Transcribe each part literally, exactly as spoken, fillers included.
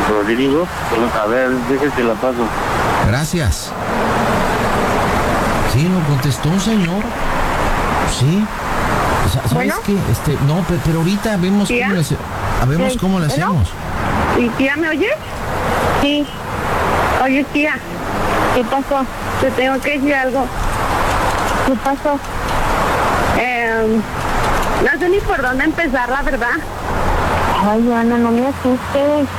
Rodrigo. Bueno, a ver, déjese la paso. Gracias. Sí, nos contestó un señor. Sí. ¿Sabes ¿Bueno? qué? Este, no, pero, pero ahorita vemos ¿Tía? cómo le, hace- a vemos Sí. cómo le ¿Bueno? hacemos. ¿Y tía me oye? Sí. Oye, tía. ¿Qué pasó? Te tengo que decir algo. ¿Qué pasó? Eh, no sé ni por dónde empezar, la verdad. Ay, Ana, no me asustes.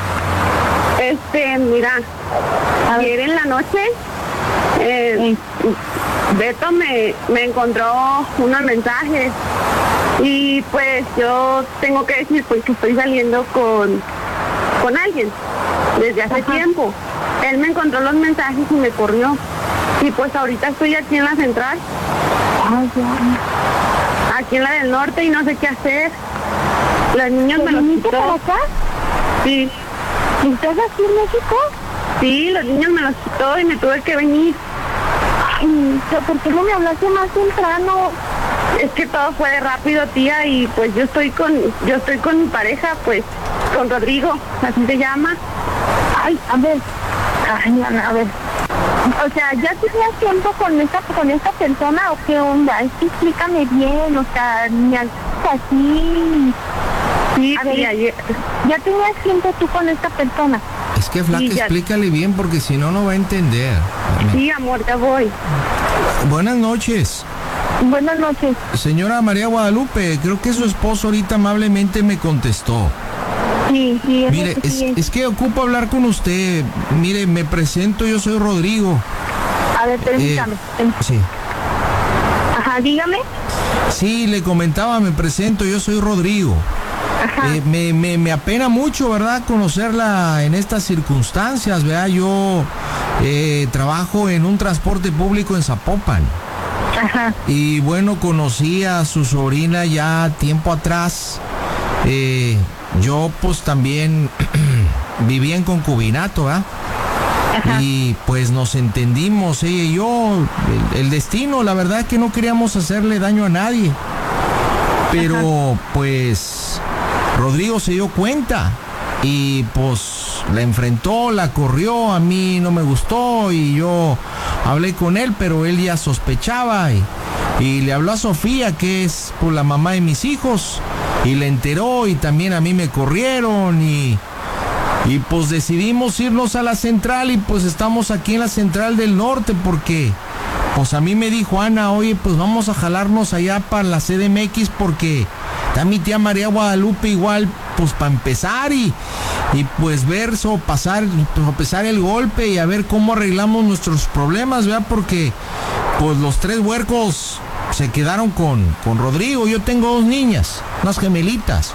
Este, mira, ayer en la noche, eh, Beto me, me encontró unos mensajes y pues yo tengo que decir pues que estoy saliendo con, con alguien desde hace Ajá. tiempo. Él me encontró los mensajes y me corrió. Y pues ahorita estoy aquí en la central, Ay, ya. aquí en la del norte y no sé qué hacer. Los niños me ¿Te los viniste quitó. para acá? Sí, ¿Estás aquí en México? sí, los niños me los quitó y me tuve que venir. Ay, pero ¿por qué no me hablaste más temprano? Es que todo fue rápido, tía, y pues yo estoy con, yo estoy con mi pareja, pues, con Rodrigo, así se llama. Ay, a ver. Ay, Ana, a ver. O sea, ¿ya tenías tiempo con esta, con esta persona o qué onda? Es que explícame bien, o sea, me haces así. Sí, A ver, tía, ya- ¿ya tenías tiempo tú con esta persona? Es que Flaca, Sí, ya. explícale bien porque si no, no va a entender. sí, amor, ya voy. Buenas noches. Buenas noches. Señora María Guadalupe, creo que su esposo ahorita amablemente me contestó. Sí, sí, es Mire, lo que es, sí. es que ocupo hablar con usted. Mire, me presento, yo soy Rodrigo. A ver, permítame. Eh, sí. Ajá, dígame. Sí, le comentaba, me presento, yo soy Rodrigo. Ajá. Eh, me, me, me apena mucho, ¿verdad?, conocerla en estas circunstancias, ¿verdad? Yo eh, trabajo en un transporte público en Zapopan. Ajá. Y bueno, conocí a su sobrina ya tiempo atrás. Eh, yo pues también vivía en concubinato, ¿verdad? Ajá. Y pues nos entendimos, ella y yo. El, el destino, la verdad es que no queríamos hacerle daño a nadie. Pero pues Rodrigo se dio cuenta y pues la enfrentó, la corrió, a mí no me gustó y yo hablé con él, pero él ya sospechaba y, y le habló a Sofía, que es pues, la mamá de mis hijos, y le enteró y también a mí me corrieron y, y pues decidimos irnos a la central y pues estamos aquí en la central del norte porque pues a mí me dijo Ana, oye, pues vamos a jalarnos allá para la C D M X porque está mi tía María Guadalupe igual, pues para empezar y, y pues ver, sopasar, sopesar el golpe y a ver cómo arreglamos nuestros problemas, ¿verdad? Porque pues los tres huercos se quedaron con, con Rodrigo, yo tengo dos niñas, unas gemelitas,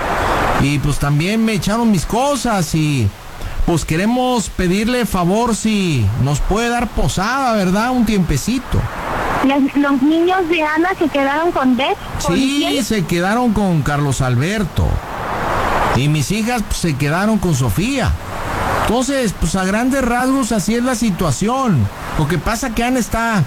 y pues también me echaron mis cosas y pues queremos pedirle favor si nos puede dar posada, ¿verdad? Un tiempecito. Las- los niños de Ana se quedaron con Beth. ¿Con Sí, quién? se quedaron con Carlos Alberto. Y mis hijas pues, se quedaron con Sofía. Entonces, pues a grandes rasgos así es la situación. Lo que pasa que Ana está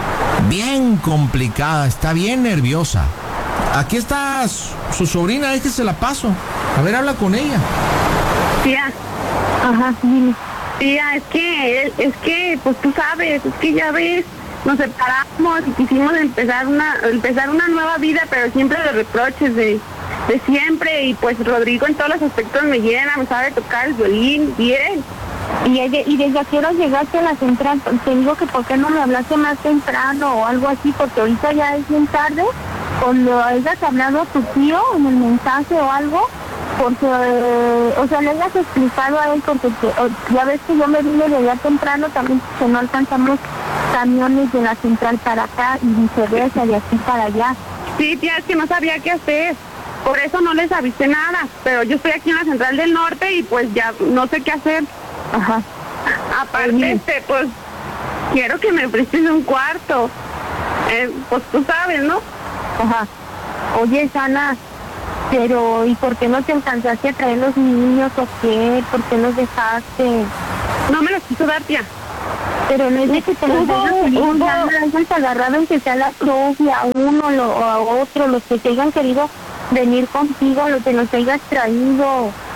bien complicada, está bien nerviosa. Aquí está su, su sobrina, es que se la paso. A ver, habla con ella. Tía, Ajá, dime. tía, es que, es que, pues tú sabes, es que ya ves, nos separamos y quisimos empezar una, empezar una nueva vida, pero siempre los reproches de, de siempre, y pues Rodrigo en todos los aspectos me llena, me sabe tocar el violín, bien. ¿Y, ella- y desde a qué hora llegaste a la central? Te digo que por qué no me hablaste más temprano o algo así, porque ahorita ya es bien tarde. Cuando hayas hablado a tu tío en el mensaje o algo, porque, eh, o sea, le hayas explicado a él, porque te- o- ya ves que yo me vine de allá temprano también, que no alcanzamos camiones de la central para acá y viceversa, de aquí para allá. Sí, tía, es que no sabía qué hacer, por eso no les avisé nada, pero yo estoy aquí en la central del norte y pues ya no sé qué hacer. Ajá. Aparte, este, pues, quiero que me prestes un cuarto, eh, pues tú sabes, ¿no? Ajá. Oye, Sana, pero ¿y por qué no te alcanzaste a traer los niños o qué? ¿Por qué los dejaste? No me los quiso dar, tía. Pero no es de que te los Hubo- hayas querido hubo- dar, hayas agarrado en que sea la propia, a uno lo, o a otro, los que te hayan querido venir contigo, los que los hayas traído.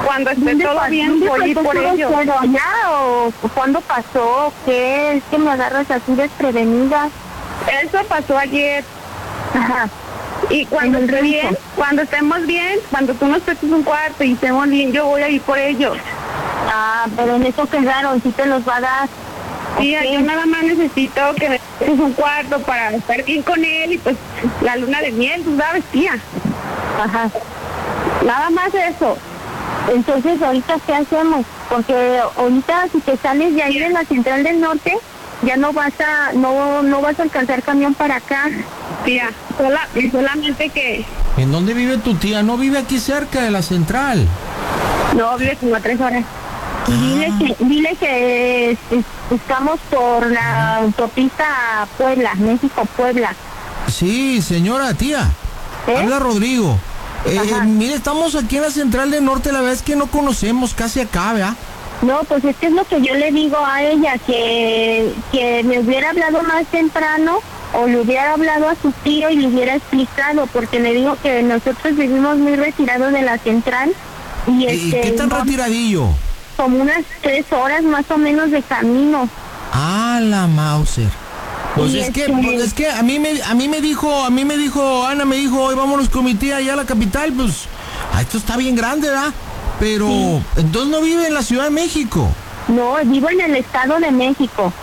Cuando esté ¿Dónde todo pa- bien, dónde voy a ir pasó por todo ellos. eso? ¿Ya o cuándo pasó? ¿Qué? Es que me agarras así desprevenida. Eso pasó ayer. Ajá. Y cuando En el esté rancho. bien, cuando estemos bien, cuando tú nos prestes un cuarto y estemos bien, yo voy a ir por ellos. Ah, pero en eso quedaron, sí te los va a dar. Tía, Ok. yo nada más necesito que me prestes un cuarto para estar bien con él y pues la luna de miel, tú sabes, tía. Ajá. Nada más eso. Entonces, ¿ahorita qué hacemos? Porque ahorita si te sales de ahí de la Central del Norte, ya no vas a, no, no vas a alcanzar camión para acá. Tía, sola, solamente que ¿En dónde vive tu tía? No vive aquí cerca de la central. no vive como a tres horas. Y dile que, dile que es- estamos por la autopista Puebla, México-Puebla. Sí, señora, tía. ¿Eh? Habla Rodrigo. Eh, Ajá. mire, estamos aquí en la central del norte, la verdad es que no conocemos casi acá, ¿verdad? No, pues es que es lo que yo le digo a ella, que, que me hubiera hablado más temprano o le hubiera hablado a su tío y le hubiera explicado, porque le digo que nosotros vivimos muy retirados de la central y, ¿Y este, qué tan no- retiradillo? como unas tres horas más o menos de camino. Ah, la Mauser. Pues Y es que, este- pues es que a mí me, a mí me dijo, a mí me dijo, Ana me dijo, hoy vámonos con mi tía allá a la capital, pues, ah, esto está bien grande, ¿verdad? Pero, entonces no vive en la Ciudad de México. No, vivo en el Estado de México.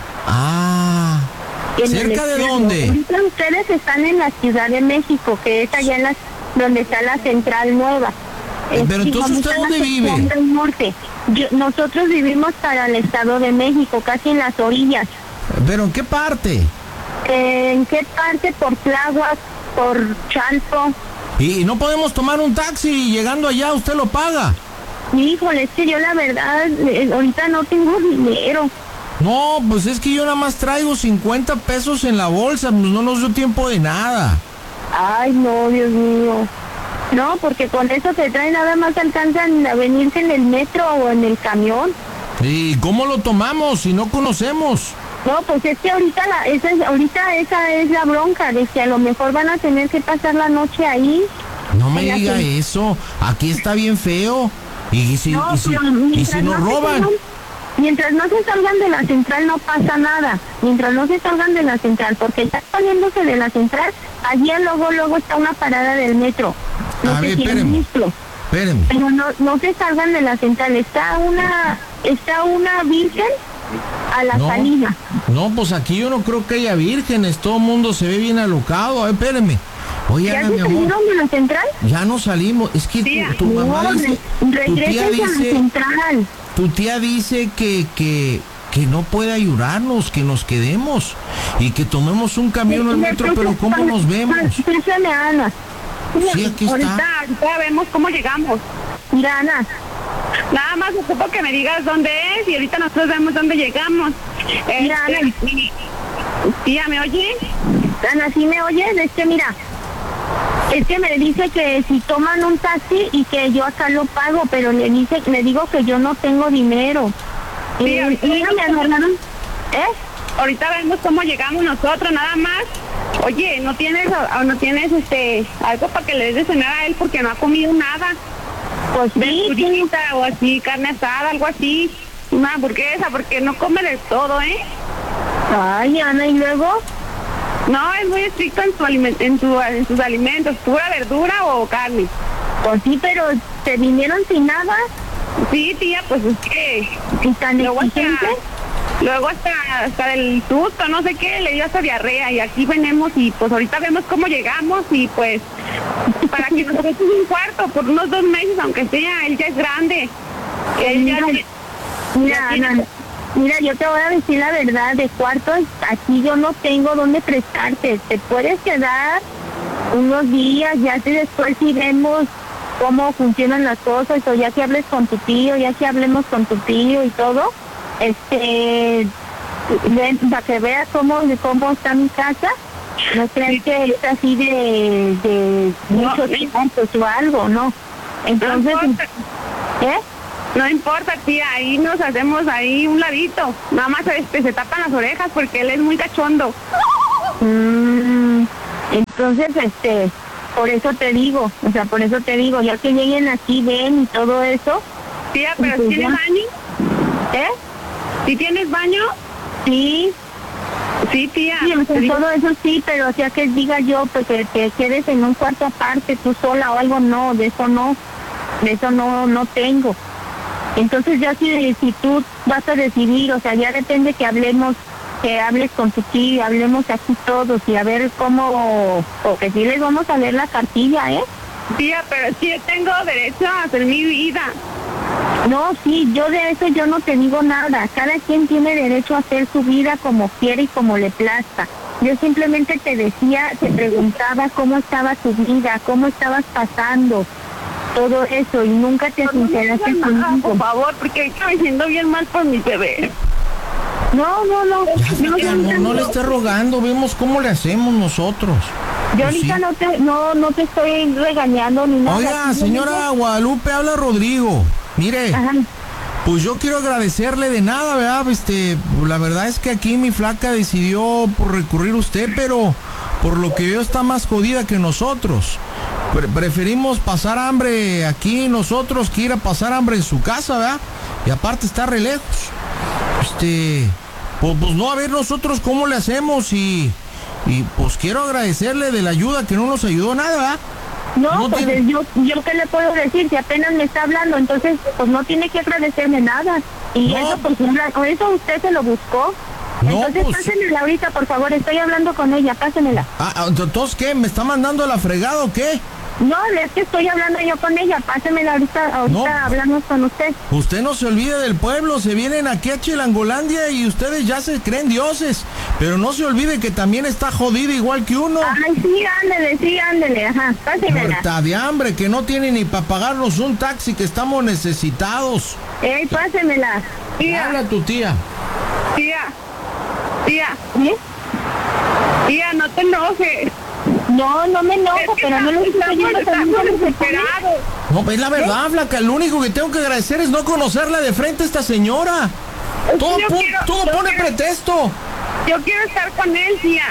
Ah, En el ¿cerca de estado. dónde? Ahorita ustedes están en la Ciudad de México, que es allá en la, donde está la Central Nueva. Eh, pero Es- entonces, donde ¿usted está la dónde vive? sección del norte. Yo- nosotros vivimos para el Estado de México, casi en las orillas. ¿Pero en qué parte? ¿En qué parte? Por Tláhuac, por Chalco. Y, y no podemos tomar un taxi y llegando allá usted lo paga. Híjole, es que yo la verdad, eh, ahorita no tengo dinero. No, pues es que yo nada más traigo cincuenta pesos en la bolsa, pues no nos dio tiempo de nada. Ay, no, Dios mío. No, porque con eso te trae nada más alcanzan a venirse en el metro o en el camión. ¿Y cómo lo tomamos si no conocemos? No, pues es que ahorita la, esa es, ahorita esa es la bronca, de que a lo mejor van a tener que pasar la noche ahí. No me En la diga cen- eso, aquí está bien feo. Y si, No, y si, pero y mientras si nos no se roban, salgan- mientras no se salgan de la central no pasa nada. Mientras no se salgan de la central, porque ya saliéndose de la central, allí luego luego está una parada del metro. No A sé ver, si han espéreme. visto. espérenme. Pero no, no se salgan de la central. Está una, está una virgen a la No, salida. no, pues aquí yo no creo que haya vírgenes, todo el mundo se ve bien alocado. A ver, espérenme. Oye, ¿Ya Ana, se mi amor, salieron de la central? ya no salimos. Es que Tía, tu, tu mamá No, dice, re- tu tía regresen a la dice, central. tu tía dice que, que, que no puede ayudarnos, que nos quedemos y que tomemos un camión o el metro, pero ¿cómo nos vemos? Pásale a Ana. Sí, aquí está. Ahorita, ahorita vemos cómo llegamos. Mira, Ana, Nada más ocupo que me digas dónde es y ahorita nosotros vemos dónde llegamos. Mira, Este, Ana. y- Tía, ¿me oye? Ana, ¿sí me oyes? Es que mira, es que me dice que si toman un taxi y que yo acá lo pago, pero le dice, le digo que yo no tengo dinero. Y, Sí, ahorita y mira, me agarraron, ¿eh? Ahorita vemos cómo llegamos nosotros, nada más. Oye, ¿no tienes o no tienes este algo para que le des de cenar a él porque no ha comido nada? Pues sí, sí. Verdurita o así, carne asada, algo así. Una hamburguesa, porque no come de todo, ¿eh? Ay, Ana, ¿y luego? No, es muy estricto en, su aliment en, su- en sus alimentos, pura verdura o carne. Pues sí, pero te vinieron sin nada Sí, tía, pues es que y tan luego hasta, exigente. luego hasta, hasta del susto, no sé qué, le dio hasta diarrea y aquí venimos y pues ahorita vemos cómo llegamos y pues para que nos dejen un cuarto por unos dos meses, aunque sea, él ya es grande. Él ya, Mira, Mira, ya tiene- Ana, mira, yo te voy a decir la verdad, de cuartos aquí yo no tengo dónde prestarte. Te puedes quedar unos días, ya que después si vemos cómo funcionan las cosas, o ya que hables con tu tío, ya que hablemos con tu tío y todo, este, ven, para que veas cómo, cómo está mi casa. No creas que es así de, de No, muchos no. tiempos o algo, ¿no? no Entonces, importa, ¿eh? no importa, tía, ahí nos hacemos ahí un ladito. Nada más este, se tapan las orejas porque él es muy cachondo. Mm, entonces, este, por eso te digo, o sea, por eso te digo, ya que lleguen aquí, ven y todo eso, Tía, pero Pues ¿tienes ya. baño? ¿Eh? ¿Sí tienes baño? Sí, Sí, tía. sí, o sea, Te digo- todo eso sí, pero o sea que diga yo, pues que te quedes en un cuarto aparte tú sola o algo, no, de eso no, de eso no, no tengo. Entonces ya si, si tú vas a decidir, o sea, ya depende que hablemos, que hables con tu tío, hablemos aquí todos y a ver cómo, porque sí les vamos a ver la cartilla, ¿eh? Tía, pero sí tengo derecho a hacer mi vida. No, sí, yo de eso yo no te digo nada. Cada quien tiene derecho a hacer su vida como quiere y como le plazca. Yo simplemente te decía, te preguntaba cómo estaba tu vida, cómo estabas pasando, todo eso, y nunca te sinceraste Ah, conmigo. por favor, porque ahorita me siento bien mal por mi bebé. No, no, no. Ya, Yo Flaca, ahorita no, no le esté rogando, vemos cómo le hacemos nosotros. yo Pues ahorita sí. no te, no, no te estoy regañando ni nada. Oiga, Simplemente- señora Guadalupe, habla Rodrigo. Mire, Ajá. pues yo quiero agradecerle de nada, ¿verdad? Este, la verdad es que aquí mi flaca decidió por recurrir a usted, pero por lo que veo está más jodida que nosotros. Pre- preferimos pasar hambre aquí nosotros que ir a pasar hambre en su casa, ¿verdad? Y aparte está re lejos. Este, pues, pues no, a ver nosotros cómo le hacemos y, y pues quiero agradecerle de la ayuda que no nos ayudó nada, ¿verdad? No, No pues tiene- yo, yo qué le puedo decir si apenas me está hablando, entonces pues no tiene que agradecerme nada. Y No, eso pues o eso usted se lo buscó. No, Entonces pues- pásenmela ahorita, por favor, estoy hablando con ella, pásenmela. Ah, ah, entonces, ¿qué? ¿Me está mandando a la fregada o qué? No, es que estoy hablando yo con ella, pásenmela ahorita, ahorita No. hablamos con usted. Usted no se olvide del pueblo, se vienen aquí a Chilangolandia y ustedes ya se creen dioses, pero no se olvide que también está jodida igual que uno. Ay, sí, ándele, sí, ándele, ajá, pásenmela. Muerta de hambre, que no tiene ni para pagarnos un taxi, que estamos necesitados. Ey, pásenmela. Tía, Habla tu tía. tía, tía, ¿Sí? tía, no te enojes. No, no me enojo, Es que pero no lo estoy estamos, diciendo estamos también. desesperados. No, pues la verdad, flaca, lo único que tengo que agradecer es no conocerla de frente a esta señora. Todo, Yo pu- quiero- todo yo pone quiero- pretexto. Yo quiero estar con él, tía.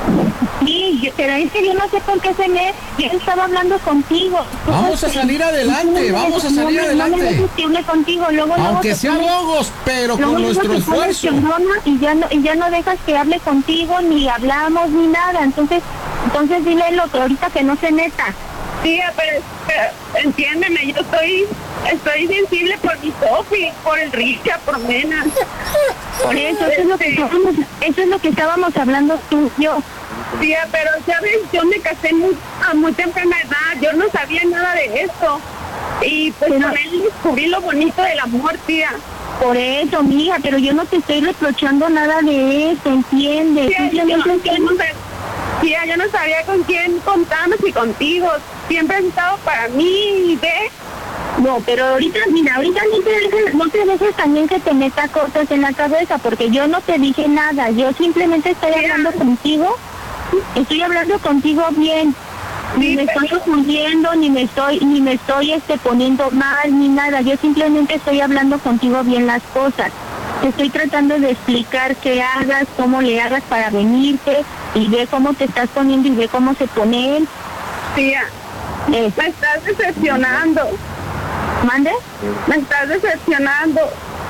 Sí, yo- pero es que yo no sé por qué se me... Yo estaba hablando contigo. Vamos a salir adelante, vamos a salir No me adelante. dejes que hable contigo, luego, luego Aunque te sea pones- logos, pero luego, con luego nuestro te pones esfuerzo. chingona y ya no y ya no dejas que hable contigo, ni hablamos, ni nada. Entonces, entonces dile lo que ahorita que no se meta. Tía, pero, pero entiéndeme, yo estoy, estoy sensible por mi Sofi, por el Richa, por Mena. Por eso, eso es lo que Este, estábamos, eso es lo que estábamos hablando tú y yo. Tía, pero sabes, yo me casé muy, a muy temprana edad, yo no sabía nada de esto. Y pues Pero- con él descubrí lo bonito del amor, tía. Por eso, mija, pero yo no te estoy reprochando nada de eso, ¿entiendes? Tía, yo, Simplemente es yo que- no sab- tía, yo no sabía con quién contarme, si contigo. Siempre has estado para mí, ¿ves? No, pero ahorita, mira, ahorita no te, dejes, no te dejes también que te meta cosas en la cabeza, porque yo no te dije nada, yo simplemente estoy Mira. hablando contigo, estoy hablando contigo bien, ni Sí, me pero- estoy ofendiendo, ni me estoy, ni me estoy este poniendo mal, ni nada, yo simplemente estoy hablando contigo bien las cosas. Te estoy tratando de explicar qué hagas, cómo le hagas para venirte, y ve cómo te estás poniendo y ve cómo se pone él. Tía, Eh, me estás decepcionando, ¿Mande? me estás decepcionando.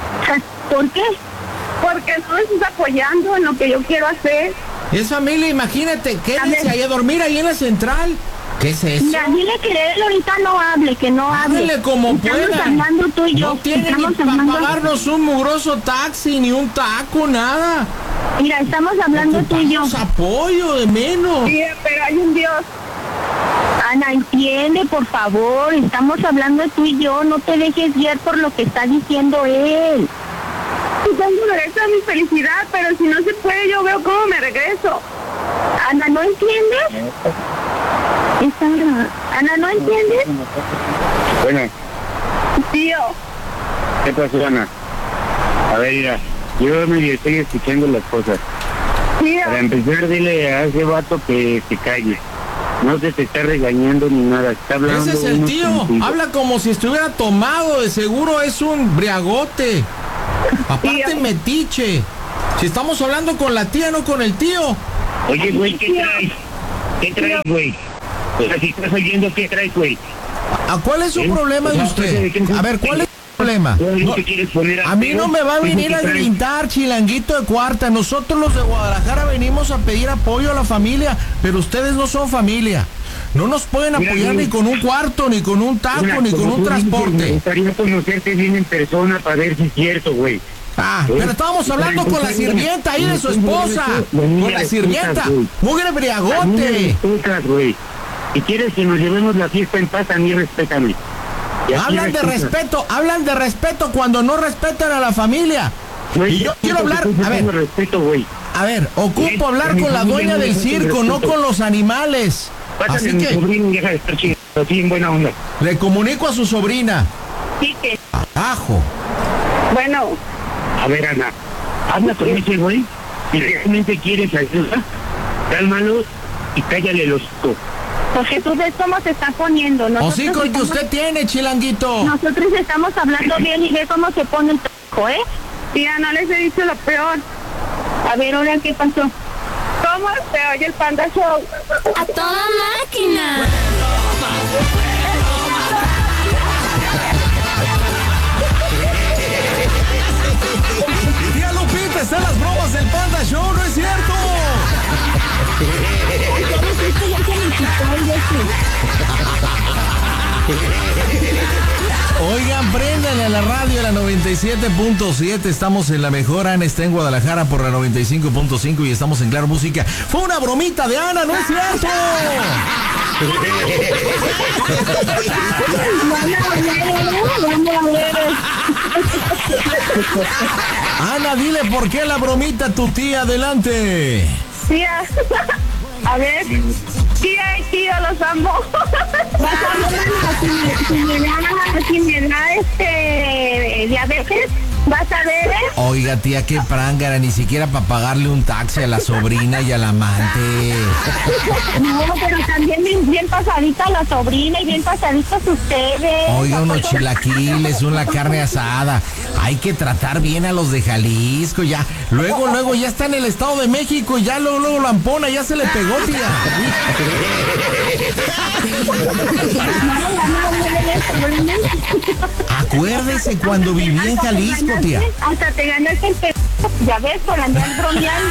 ¿Por qué? Porque no me estás apoyando en lo que yo quiero hacer. Es familia, imagínate, quédense ver. ahí a dormir ahí en la central. ¿Qué es eso? Mira, dile que él ahorita no hable, que no hable. Háblele como Estamos puedan. hablando tú y yo. No tiene ni estamos para hablando, pagarnos un mugroso taxi, ni un taco, nada. Mira, estamos hablando tú y yo. Ocupamos apoyo de menos. Tía, pero hay un Dios. Ana, entiende, por favor. Estamos hablando tú y yo. No te dejes guiar por lo que está diciendo él. Y tengo derecho a mi felicidad, pero si no se puede, yo veo cómo me regreso. Ana, ¿no entiendes? Está- Ana, ¿no entiendes? Bueno, Tío, ¿qué pasó, Ana? A ver, mira, yo me estoy escuchando las cosas. tío, Para empezar, dile a ese vato que se calle. No se te está regañando ni nada, está hablando. Ese es el uno tío. contigo. Habla como si estuviera tomado. De seguro es un briagote. Aparte, Tío. metiche. Si estamos hablando con la tía, no con el tío. Oye, güey, ¿qué traes? ¿Qué traes, güey? O sea, si estás oyendo, ¿qué traes, güey? ¿A cuál es su ¿Eh? problema de No, usted? pues, ¿de qué- A ver, ¿cuál es problema. No, te quieres poner a mí no me va a venir a gritar. gritar, chilanguito de cuarta. Nosotros los de Guadalajara venimos a pedir apoyo a la familia, pero ustedes no son familia. No nos pueden Mira, apoyar mira. ni con un cuarto, ni con un taco, Mira, ni con como un tú dices, Me transporte. gustaría conocerte bien en persona para ver si es cierto, güey. Ah, pero estábamos hablando con la sirvienta ahí de su esposa. Con la sirvienta. Mugre briagote. güey. Si quieres que nos llevemos la fiesta en paz, a mí respétame. Y aquí Hablan de respetas. respeto, hablan de respeto cuando no respetan a la familia. Güey, Y yo tú quiero te hablar, estás a ver, faltando respeto, güey. a ver, ocupo hablar con la dueña del circo, no con los animales. Pásale Así a mi que sobrino y deja de estar chingando así en buena onda. le comunico a su sobrina. Sí, que. Ajo. Bueno, A ver, Ana, habla con ese güey. Si realmente quieres ayuda, cálmalo y cállale el hocico. Porque tú ves cómo se está poniendo. Nosotros Hocico el que estamos- usted tiene, chilanguito. Nosotros estamos hablando bien y ve cómo se pone el trabajo, ¿eh? tía, no les he dicho lo peor. A ver, ahora, ¿qué pasó? ¿Cómo se oye el Panda Show? ¡A toda máquina! Tía Lupita, están las bromas del Panda Show, ¿no es cierto? Oigan, préndanle a la radio, a la noventa y siete punto siete. Estamos en la mejor. Ana está en Guadalajara por la noventa y cinco punto cinco y estamos en Claro Música. Fue una bromita de Ana, ¿no es cierto? Ana, dile por qué la bromita a tu tía. Adelante. Tía, a ver, tía y tío, los amo. Vas a ver si me da, si me da este diabetes, vas a ver, ¿eh? Oiga, tía, qué prángara, ni siquiera para pagarle un taxi a la sobrina y al amante. No, pero también bien, bien pasadita la sobrina y bien pasaditos ustedes. Oiga, unos chilaquiles, una carne asada. Hay que tratar bien a los de Jalisco, ya. Luego, luego, ya está en el Estado de México, ya luego, luego la ampona, ya se le pegó, tía. Acuérdese cuando vivía en Jalisco, tía. Hasta te ganaste el pe... Ya ves, por andar bromeando.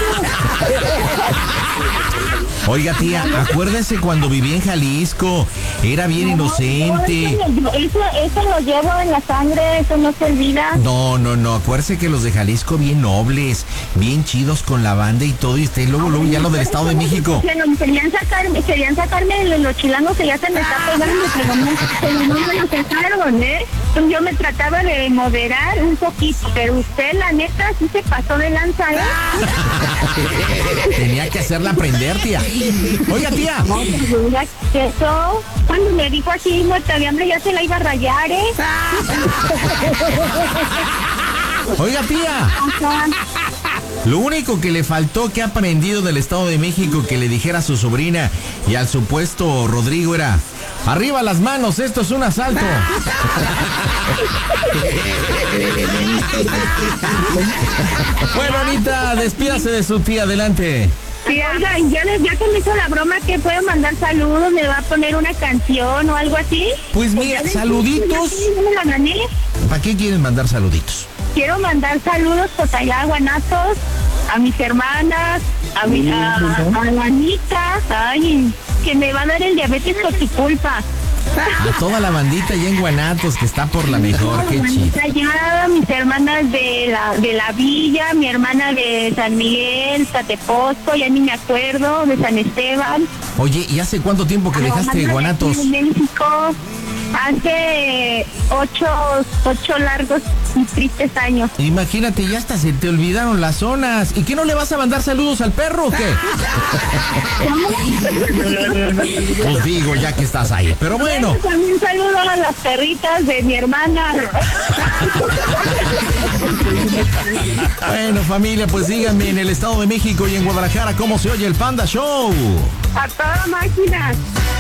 Oiga, tía, acuérdese cuando vivía en Jalisco. Era bien inocente. No, eso, eso lo llevo en la sangre, eso no se olvida. No, no, no, acuérdese que los de Jalisco bien nobles, bien chidos con la banda y todo, y usted luego, luego ya los del Estado de México. Que no- Querían sacarme, querían sacarme de los chilangos que ya se me está pegando, pero no, pero no me lo sacaron, ¿eh? Entonces yo me trataba de moderar un poquito, pero usted, la neta, sí se pasó de lanza, ¿eh? Tenía que hacerla aprender, tía. Oiga, tía. No, pues mira, que eso, cuando me dijo así, muerta de hambre, ya se la iba a rayar, ¿eh? Oiga, tía. Ajá. Lo único que le faltó que ha aprendido del Estado de México que le dijera a su sobrina y al supuesto Rodrigo era: arriba las manos, esto es un asalto. Bueno, Anita, despídase de su tía, adelante. Tía, oiga, ya, les- ya que me hizo la broma, que puedo mandar saludos, me va a poner una canción o algo así. Pues mira, saluditos. Ya me la gané. ¿Para qué quieren mandar saluditos? Quiero mandar saludos pues allá a Guanatos, a mis hermanas, a mi a, a la Anita, ay, que me va a dar el diabetes por tu culpa. A toda la bandita allá en Guanatos que está por la mejor, qué chido. Allá, mis hermanas de la, de la villa, mi hermana de San Miguel, Zateposco, ya ni me acuerdo, de San Esteban. Oye, ¿y hace cuánto tiempo que dejaste Hermana de Guanatos? México, hace ocho, ocho largos y tristes años. Imagínate, ya hasta se te olvidaron las zonas. ¿Y qué no le vas a mandar saludos al perro o qué? Pues digo, ya que estás ahí. Pero bueno. También saludo a las perritas de mi hermana. Bueno, familia, pues díganme en el Estado de México y en Guadalajara cómo se oye el Panda Show. A toda máquina.